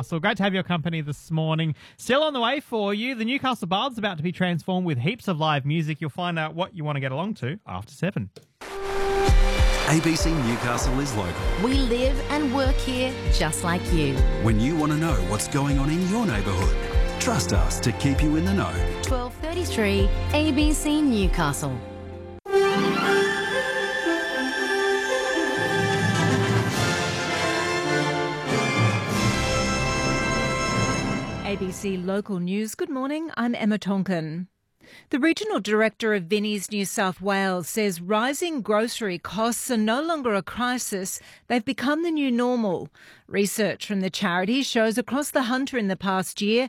Newcastle. Great to have your company this morning. Still on the way for you, the Newcastle Bard's about to be transformed with heaps of live music. You'll find out what you want to get along to after 7. ABC Newcastle is local. We live and work here just like you. When you want to know what's going on in your neighbourhood, trust us to keep you in the know. 12:33 ABC Newcastle. ABC Local News. Good morning, I'm Emma Tonkin. The Regional Director of Vinnie's New South Wales says rising grocery costs are no longer a crisis, they've become the new normal. Research from the charity shows across the Hunter in the past year,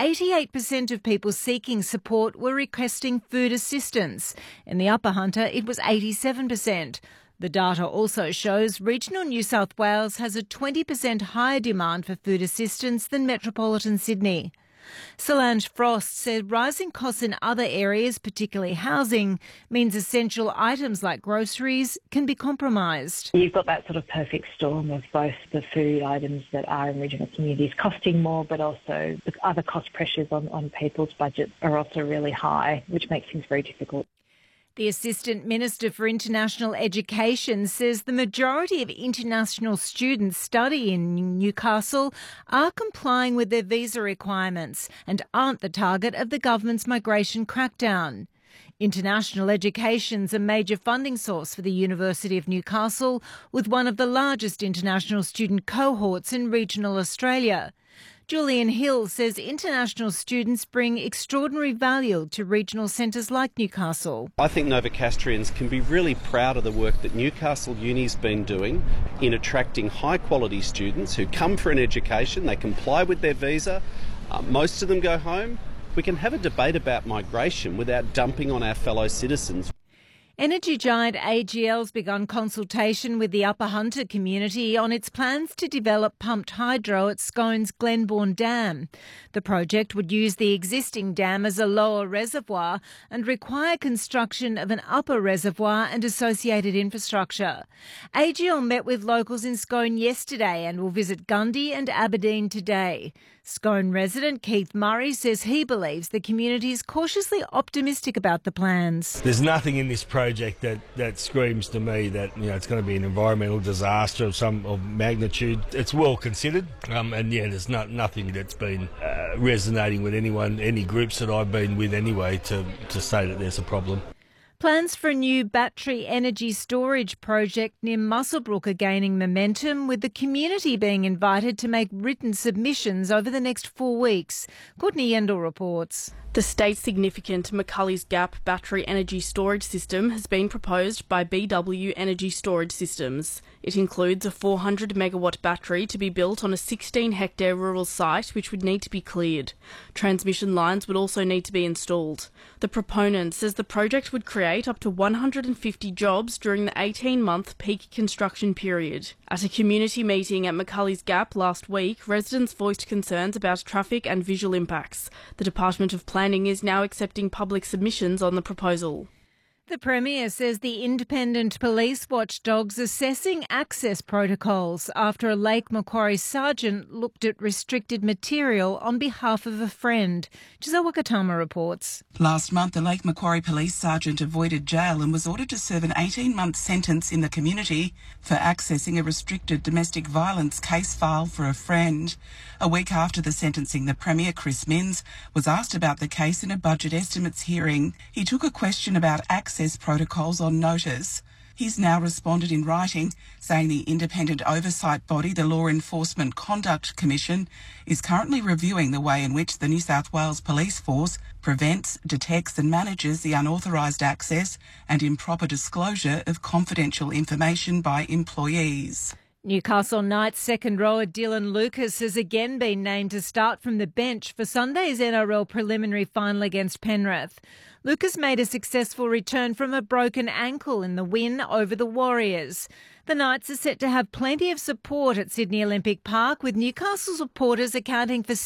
88% of people seeking support were requesting food assistance. In the Upper Hunter, it was 87%. The data also shows regional New South Wales has a 20% higher demand for food assistance than metropolitan Sydney. Solange Frost said rising costs in other areas, particularly housing, means essential items like groceries can be compromised. You've got that sort of perfect storm of both the food items that are in regional communities costing more, but also the other cost pressures on people's budgets are also really high, which makes things very difficult. The Assistant Minister for International Education says the majority of international students study in Newcastle are complying with their visa requirements and aren't the target of the government's migration crackdown. International education's a major funding source for the University of Newcastle, with one of the largest international student cohorts in regional Australia. Julian Hill says international students bring extraordinary value to regional centres like Newcastle. I think Novocastrians can be really proud of the work that Newcastle Uni's been doing in attracting high quality students who come for an education, they comply with their visa, most of them go home. We can have a debate about migration without dumping on our fellow citizens. Energy giant AGL's begun consultation with the Upper Hunter community on its plans to develop pumped hydro at Scone's Glenbourne Dam. The project would use the existing dam as a lower reservoir and require construction of an upper reservoir and associated infrastructure. AGL met with locals in Scone yesterday and will visit Gundy and Aberdeen today. Scone resident Keith Murray says he believes the community is cautiously optimistic about the plans. There's nothing in this project that screams to me that it's going to be an environmental disaster of magnitude. It's well considered, and there's nothing that's been resonating with anyone, any groups that I've been with anyway, to say that there's a problem. Plans for a new battery energy storage project near Muswellbrook are gaining momentum, with the community being invited to make written submissions over the next 4 weeks. Courtney Yendall reports. The state-significant McCulley's Gap battery energy storage system has been proposed by BW Energy Storage Systems. It includes a 400-megawatt battery to be built on a 16-hectare rural site which would need to be cleared. Transmission lines would also need to be installed. The proponent says the project would create up to 150 jobs during the 18-month peak construction period. At a community meeting at McCulley's Gap last week, residents voiced concerns about traffic and visual impacts. The Department of Planning is now accepting public submissions on the proposal. The Premier says the independent police watchdog's assessing access protocols after a Lake Macquarie sergeant looked at restricted material on behalf of a friend. Giselle Wakatama reports. Last month, the Lake Macquarie police sergeant avoided jail and was ordered to serve an 18-month sentence in the community for accessing a restricted domestic violence case file for a friend. A week after the sentencing, the Premier, Chris Minns, was asked about the case in a budget estimates hearing. He took a question about access protocols on notice. He's now responded in writing, saying the independent oversight body, the Law Enforcement Conduct Commission, is currently reviewing the way in which the New South Wales Police Force prevents, detects and manages the unauthorised access and improper disclosure of confidential information by employees. Newcastle Knights second rower Dylan Lucas has again been named to start from the bench for Sunday's NRL preliminary final against Penrith. Lucas made a successful return from a broken ankle in the win over the Warriors. The Knights are set to have plenty of support at Sydney Olympic Park, with Newcastle supporters accounting for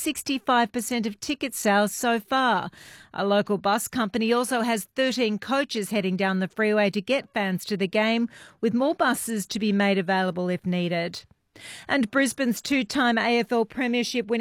65% of ticket sales so far. A local bus company also has 13 coaches heading down the freeway to get fans to the game, with more buses to be made available if needed. And Brisbane's two-time AFL Premiership winning